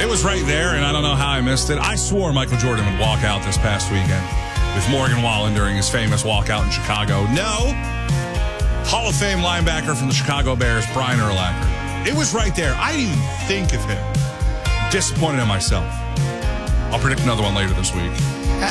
It was right there, and I don't know how I missed it. I swore Michael Jordan would walk out this past weekend with Morgan Wallen during his famous walkout in Chicago. No. Hall of Fame linebacker from the Chicago Bears, Brian Urlacher. It was right there. I didn't even think of him. Disappointed in myself. I'll predict another one later this week.